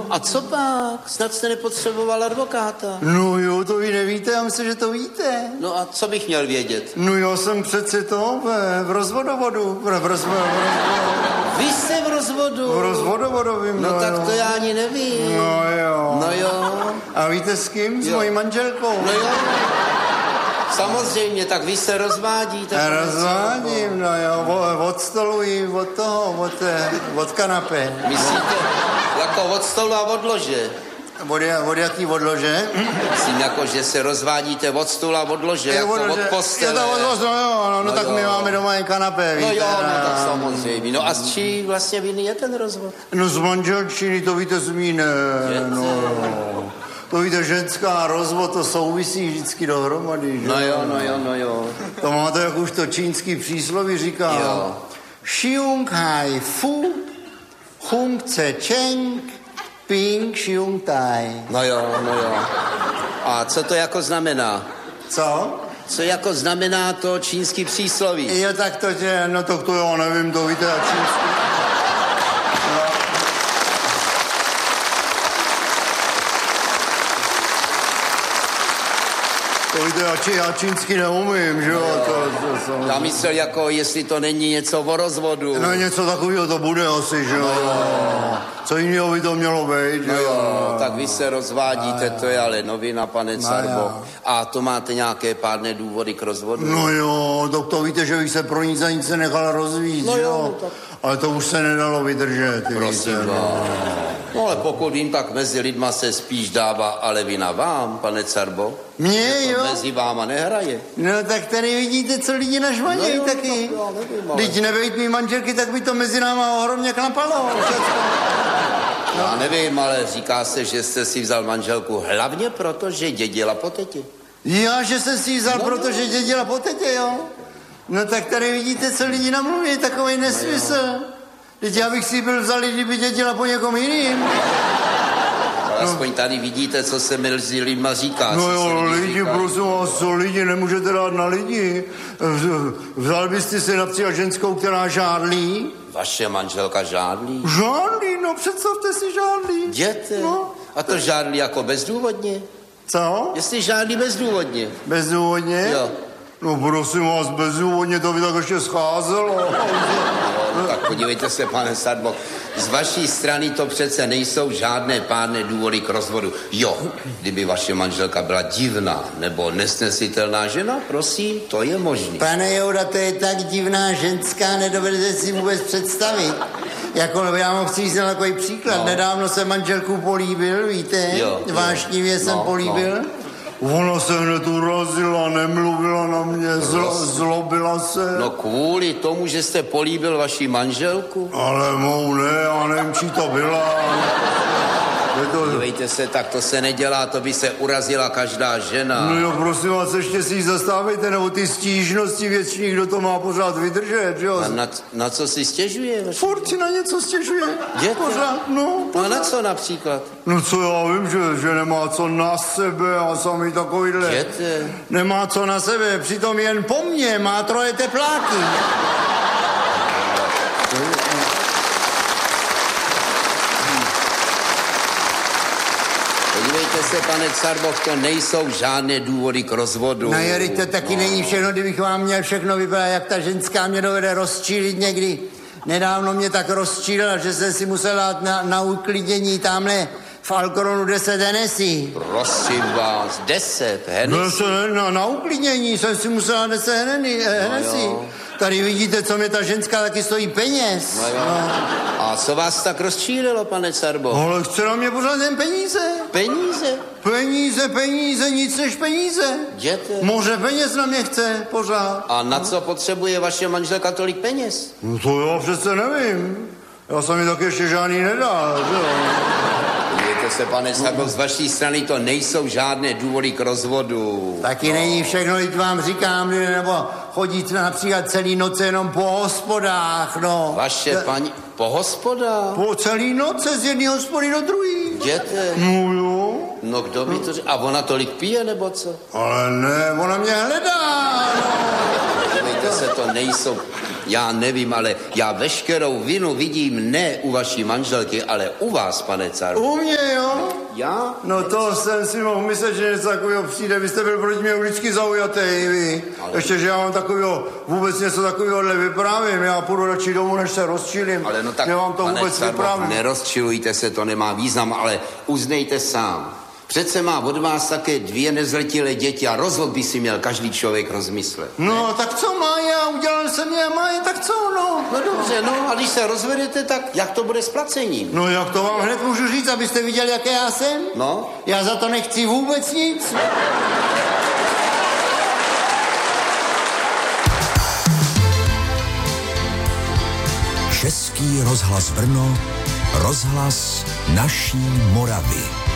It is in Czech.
a co pak? Snad jste nepotřeboval advokáta. No jo, to vy nevíte, já myslím, že to víte. No a co bych měl vědět? No já jsem přece to v rozvodovodu. Vy jste v rozvodu? V rozvodovodovým, No tak jo. to já ani nevím. No jo. No jo. A víte s kým? S mojí manželkou. No jo. Samozřejmě, tak vy se rozvádíte. Rozvádím, no jo, od stolu i od kanapé. Myslíte, jako od stolu a od lože? Od jaký odlože? Myslím, jako, že se rozvádíte od stolu a od lože, jako od postele. No tak my máme doma jen kanapé, víte. No jo, no tak samozřejmě. No a z čí vlastně viny je ten rozvod? No z manželčiny, to víte z mí, ne. No jo. To víte, ženská rozvod, to souvisí vždycky dohromady, že? No jo. To máte, jak už to čínský přísloví říká. Jo. Xiong hai fu, hung ce cheng, ping xiong tai. No jo. A co to jako znamená? Co? Co jako znamená to čínský přísloví? Jo, tak to tě, no to já nevím, to víte, jak čínský. To víte, já čínsky neumím, že jo? To Já myslel, jako jestli to není něco o rozvodu. No něco takového to bude asi, že jo? Co jiného by to mělo být, že jo? Tak vy se rozvádíte, to je ale novina, pane Carbo. A to máte nějaké pádné důvody k rozvodu? No jo, to víte, že bych se pro nic a nic se nechal rozvíjet, No že jo, jo? tak... Ale to už se nedalo vydržet, Prosím víte, No ale pokud vím, tak mezi lidma se spíš dává ale vina vám, pane Carbo. Mně, To jo? mezi váma nehraje. No tak tady vidíte, co lidi nažvanějí taky. Když nebejt mý manželky, tak by to mezi náma ohromně klapalo. Já nevím, ale říká se, že jste si vzal manželku hlavně proto, že dědila po tetě. Já, že jsem si ji vzal, protože dědila po tetě, jo? No tak tady vidíte, co lidi namluví, takový nesmysl. Teď já bych si ji byl vzal, kdyby dědila po někom jiným. Aspoň tady vidíte, co se mezi lidma říká. No jo, lidi, prosím vás, co lidi, nemůžete dát na lidi. Vzal byste si například ženskou, která žádlí? Vaše manželka žádlí? Žádlí, no představte si žádlí. Jděte. No. A to žádlí jako bezdůvodně? Co? Jestli žádlí bezdůvodně. Bezdůvodně? Jo. No prosím vás, bezdůvodně to by tak ještě scházelo. No, tak podívejte se, pane Sadbo, z vaší strany to přece nejsou žádné pádné důvody k rozvodu. Jo, kdyby vaše manželka byla divná nebo nesnesitelná žena, prosím, to je možné. Pane Jouda, to je tak divná ženská, nedovedete si vůbec představit. Jako, já vám chci říct takový příklad. Nedávno jsem manželku políbil, víte? Jo. Vášnivě jsem políbil. Ona se hned urazila, nemluvila na mě, zlobila se. No kvůli tomu, že jste políbil vaši manželku? Ale mou ne, já nevím, či to byla. Dívejte se, tak to se nedělá, to by se urazila každá žena. No jo, prosím vás, ještě si ji zastávejte, nebo ty stížnosti věční, kdo to má pořád vydržet, že jo? A na co si stěžuje? Furt si na něco stěžuje. Jděte. Pořád, no. A na co například? No co já vím, že nemá co na sebe a sami takovýhle. Jděte. Nemá co na sebe, přitom jen po mně má 3 tepláky. Podívejte se, pane Carbo, to nejsou žádné důvody k rozvodu. No jo, to taky není všechno, kdybych vám měl všechno vypadat, jak ta ženská mě dovede rozčílit někdy. Nedávno mě tak rozčílila, že jsem si musel dát na uklidnění tamhle v Alcoronu 10 Hennessy. Prosím vás, 10 Hennessy? Na uklidnění jsem si musel dát 10 Hennessy. Tady vidíte, co mě ta ženská taky stojí peněz. No. A co vás tak rozčílilo, pane Carbo? Ale chce na mě pořád jen peníze. Peníze? Peníze, nic než peníze. Jděte. Moře peněz na mě chce pořád. A na co potřebuje vaše manželka tolik peněz? No to já přece nevím. Já jsem mi tak ještě žádný nedal, že jo. Podívejte se, pane Carbo, z vaší strany to nejsou žádné důvody k rozvodu. Taky není všechno, teď vám říkám, nebo chodit například celý noce jenom po hospodách, no. Vaše paní... Po hospodách? Po celý noce z jedné hospody do druhé. Jděte. No jo. No kdo by to řekl? A ona tolik pije, nebo co? Ale ne, ona mě hledá, no. Podívejte se, to nejsou, já nevím, ale já veškerou vinu vidím ne u vaší manželky, ale u vás, pane Carbo. U mě, jo? Já? No to jsem si mohl myslet, že něco takového přijde. Vy jste byl proti mě vždycky zaujatý, vy. Ale... Ještě, že já mám takového, vůbec něco takového vyprávím. Já půjdu radši domů, než se rozčilím. Ale no tak, že vám to pane vůbec Carbo, vyprávím. nerozčilujte se, to nemá význam, ale uznejte sám. Přece má od vás také 2 nezletilé děti a rozvod by si měl každý člověk rozmyslet. No, tak co má já? Udělal jsem je, má je, tak co, no? No dobře, no a když se rozvedete, tak jak to bude s placením? No, jak to vám hned můžu říct, abyste viděli, jaké já jsem? No? Já za to nechci vůbec nic. Český rozhlas Brno, rozhlas naší Moravy.